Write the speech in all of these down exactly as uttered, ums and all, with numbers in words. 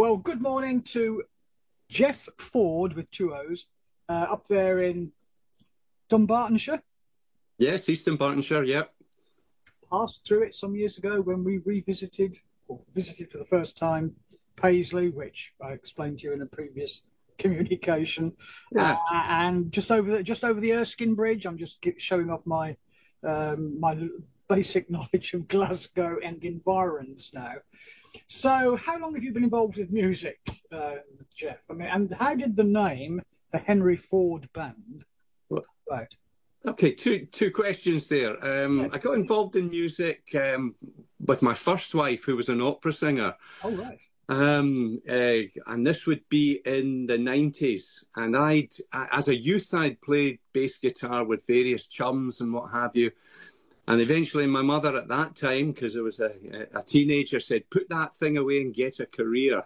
Well, good morning to Jeff Ford with two O's uh, up there in Dunbartonshire. Yes, Eastern Bartonshire, yep. Passed through it some years ago when we revisited, or visited for the first time, Paisley, which I explained to you in a previous communication. Yeah. Uh, and just over the just over the Erskine Bridge, I'm just showing off my um, my basic knowledge of Glasgow and environs now. So, how long have you been involved with music, uh, Jeff? I mean, and how did the name the Henry Ford Band Well, about? okay, two two questions there. Um, Yes. I got involved in music um, with my first wife, who was an opera singer. Oh, right. Um, uh, and this would be in the nineties. And I'd, as a youth, I'd played bass guitar with various chums and what have you. And eventually my mother at that time, because I was a, a teenager, said, put that thing away and get a career.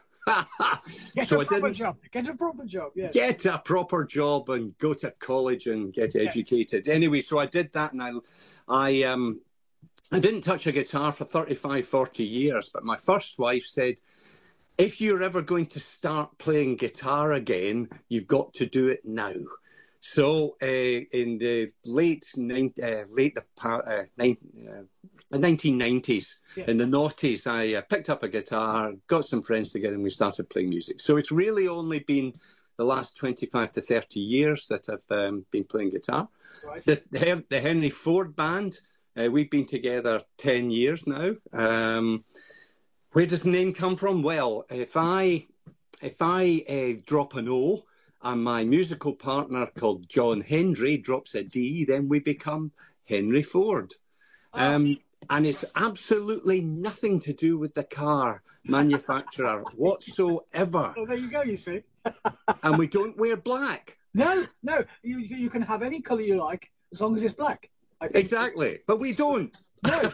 Get so a I proper didn't job. Get a proper job, yes. get a proper job and go to college and get Yes. educated. Anyway, so I did that, and I, I, um, I didn't touch a guitar for thirty-five, forty years. But my first wife said, if you're ever going to start playing guitar again, you've got to do it now. So uh, in the late uh, late uh, nineteen nineties, Yes. in the noughties, I uh, picked up a guitar, got some friends together, and we started playing music. So it's really only been the last twenty-five to thirty years that I've um, been playing guitar. Right. The, the, the Henry Ford Band, uh, we've been together ten years now. Um, where does the name come from? Well, if I, if I uh, drop an O, and my musical partner called John Hendry drops a D, then we become Henry Ford. Oh. Um, and it's absolutely nothing to do with the car manufacturer whatsoever. Well, there you go, you see. And we don't wear black. No, no, you, you can have any colour you like as long as it's black. I think. Exactly, but we don't. No.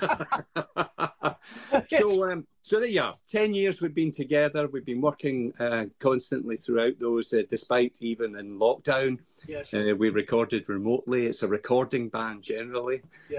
so, um, so there you are. Ten years we've been together. We've been working uh, constantly throughout those, uh, despite even in lockdown. Yes. Uh, we recorded remotely. It's a recording band generally. Yes.